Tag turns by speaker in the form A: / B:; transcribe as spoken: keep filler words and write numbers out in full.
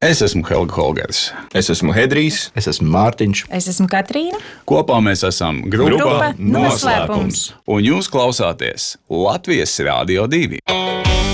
A: Es esmu Helga Holgers.
B: Es esmu Hedrijs.
C: Es esmu Mārtiņš.
D: Es esmu Katrīna.
A: Kopā mēs esam grupa,
D: Grupa Noslēpums.
A: Un jūs klausāties Latvijas Rādio divi.